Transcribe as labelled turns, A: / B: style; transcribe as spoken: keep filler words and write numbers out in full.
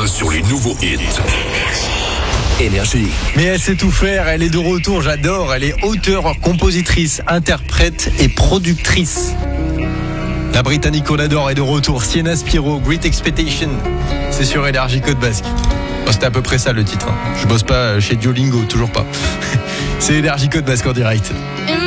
A: main sur les nouveaux hits. Énergie.
B: Mais elle sait tout faire, elle est de retour, j'adore. Elle est auteure, compositrice, interprète et productrice. La Britannique qu'on adore est de retour. Sienna Spiro, Great Expectation. C'est sur Énergie Côte Basque. Bon, c'était à peu près ça le titre. Hein. Je bosse pas chez Duolingo, toujours pas. C'est Énergie Côte Basque en direct.